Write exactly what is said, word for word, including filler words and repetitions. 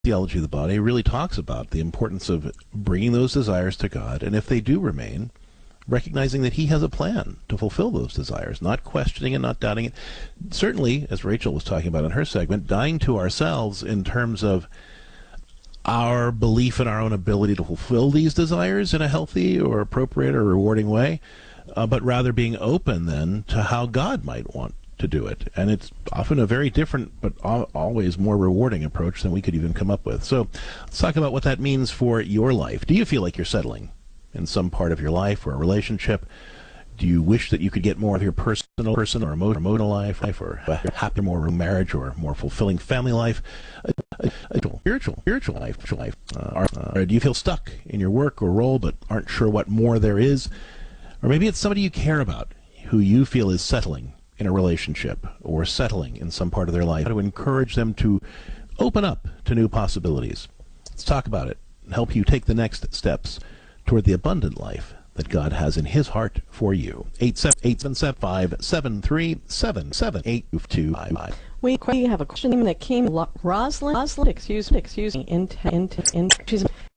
Theology of the Body really talks about the importance of bringing those desires to God, and if they do remain, recognizing that he has a plan to fulfill those desires, not questioning it, not doubting it. Certainly, as Rachel was talking about in her segment, dying to ourselves in terms of our belief in our own ability to fulfill these desires in a healthy or appropriate or rewarding way, uh, but rather being open then to how God might want to do it. And it's often a very different but al- always more rewarding approach than we could even come up with. So let's talk about what that means for your life. Do you feel like you're settling in some part of your life or a relationship? Do you wish that you could get more of your personal person or emotional life, life or a happier, more marriage or more fulfilling family life, a, a, a spiritual, spiritual life? Spiritual life. Uh, or do you feel stuck in your work or role but aren't sure what more there is? Or maybe it's somebody you care about who you feel is settling in a relationship or settling in some part of their life. How to encourage them to open up to new possibilities. Let's talk about it and help you take the next steps toward the abundant life that God has in his heart for you. eight seven seven five seven three seven seven eight two five. We have a question that came, Rosalind, Rosalind, excuse me, excuse me, in, in, in, she's